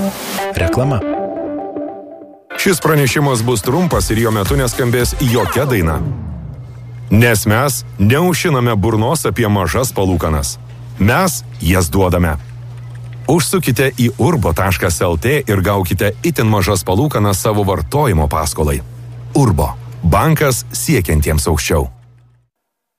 Reklama. Šis pranešimas bus trumpas ir jo metu neskambės jokia daina. Nes mes neužšiname burnos apie mažas palūkanas. Mes jas duodame. Užsukite į urbo.lt ir gaukite itin mažas palūkanas savo vartojimo paskolai. Urbo. Bankas siekiantiems aukščiau.